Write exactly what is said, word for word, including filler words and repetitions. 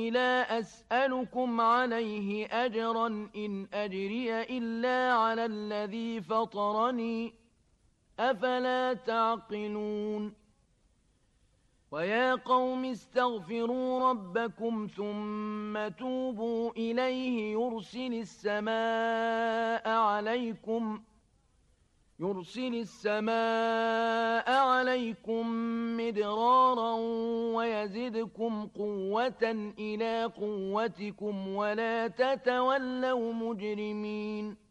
لا أسألكم عليه أجرا إن أجري إلا على الذي فطرني أفلا تعقلون ويا قوم استغفروا ربكم ثم توبوا إليه يرسل السماء عليكم يرسل السماء عليكم مدرارا ويزدكم قوة إلى قوتكم ولا تتولوا مجرمين